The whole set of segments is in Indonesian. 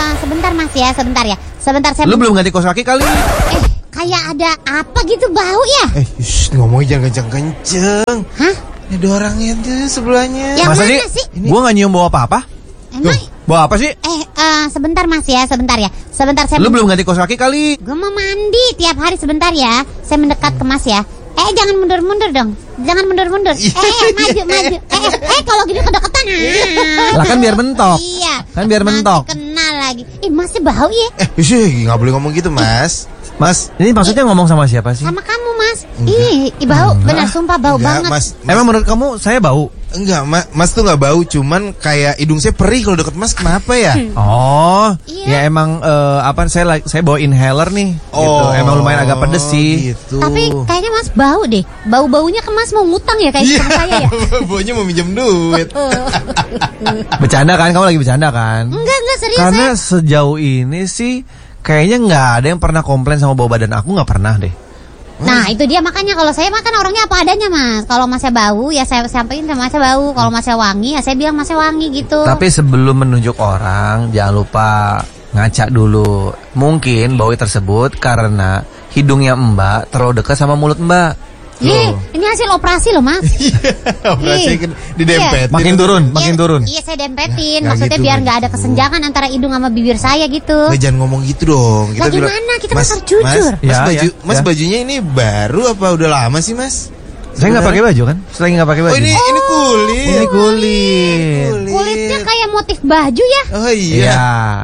Sebentar mas ya, sebentar saya. Lu belum ganti kaos kaki kali? Kayak ada apa gitu bau ya? Ngomongnya jangan kenceng-kenceng. Hah? Ini ada orangnya tuh sebelahnya. Yang Masa mana sih? Gua gak nyium bau apa-apa. Emang? Bau apa sih? Sebentar mas ya, sebentar saya. Lu belum ganti kaos kaki kali? Gue mau mandi tiap hari, sebentar ya. Saya mendekat ke mas ya. Jangan mundur-mundur dong. Jangan mundur-mundur. Maju. Kalau gini kedekatan. Lah kan biar mentok. Iya. Kan biar mentok. Kenal lagi. Masih bau ya? Nggak boleh ngomong gitu, Mas. Mas, ini maksudnya ngomong sama siapa sih? Sama kamu mas. Bau. Benar, sumpah bau Enggak, banget. Mas. Emang menurut kamu saya bau? Enggak, Mas tuh nggak bau, cuman kayak hidung saya perih kalau deket Mas. Kenapa ya? Oh, Iya. ya emang saya bawa inhaler nih. Gitu. Emang lumayan agak pedes sih. Gitu. Tapi kayaknya mas bau deh. Bau-baunya ke mas mau ngutang ya kayak sama saya ya. Baunya mau minjem duit. Bercanda kan? Kamu lagi bercanda kan? Enggak serius. Karena sejauh ini sih kayaknya nggak ada yang pernah komplain sama bau badan aku, nggak pernah deh. Nah itu dia, makanya kalau saya makan orangnya apa adanya mas. Kalau masnya bau ya saya sampaikan sama masnya bau. Kalau masnya wangi ya saya bilang masnya wangi gitu. Tapi sebelum menunjuk orang, jangan lupa ngaca dulu. Mungkin bau tersebut karena hidungnya Mbak terlalu dekat sama mulut Mbak. Ini hasil operasi loh mas. Operasi didempetin. Makin turun. Iya saya dempetin. Nggak Maksudnya gitu, biar nggak nggak ada gitu. kesenjangan antara hidung sama bibir saya gitu. Nggak, jangan ngomong gitu dong. Lah gimana? Kita kan harus jujur. Mas, bajunya ini baru apa udah lama sih, Mas? Saya nggak pakai baju kan? Saya nggak pakai baju. Oh, ini kulit. Ini kulit. Kulitnya kayak motif baju ya. Oh iya.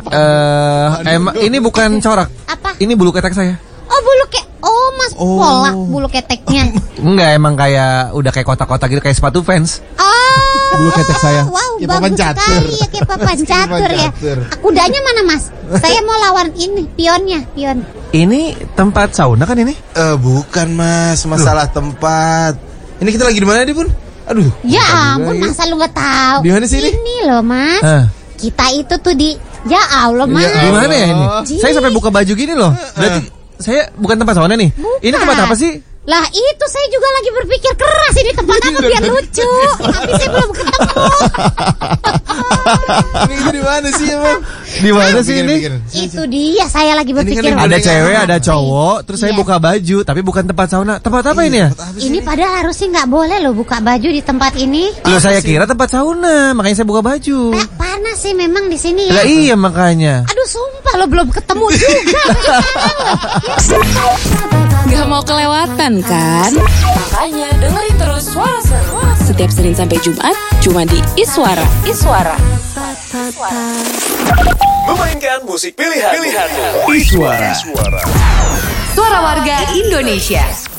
Emang ini bukan corak. Apa? Ini bulu ketek saya. Oh bulu mas polak bulu keteknya. Enggak, emang kayak udah kayak kotak-kotak gitu, kayak sepatu fans. Bulu ketek saya. Wow, Kayak bagus papan catur. sekali ya, kayak papan catur ya. Kudanya mana mas? Saya mau lawan ini, pion. Ini tempat sauna kan ini? Bukan, Mas, masalah tempat. Ini kita lagi di mana nih, Bun? Aduh. Ya ampun, masa lu nggak tahu? Di mana sih ini? Ini loh mas. Kita itu tuh ya Allah mas. Di mana ya ini? Saya sampai buka baju gini loh. Berarti saya bukan tempat sauna nih. Bukan. Ini tempat apa sih? Lah itu saya juga lagi berpikir keras, ini tempat apa biar lucu. Tapi saya belum ketemu. Ini di mana sih, Emang? Di mana sih ini? Itu dia, saya lagi berpikir. kan Ada cewek, ada cowok, terus saya Iya. buka baju, tapi bukan tempat sauna. Tempat apa ini ya? Ini padahal harusnya nggak boleh loh buka baju di tempat ini. Loh, saya kira tempat sauna, makanya saya buka baju. Panas sih memang di sini ya. Lah iya makanya. Aduh sumpah lo belum ketemu juga. Gak mau kelewatan kan? Makanya dengerin terus Suara Seru setiap Senin sampai Jumat cuma di Iswara. Memainkan musik pilihanmu. Iswara. Suara warga Indonesia.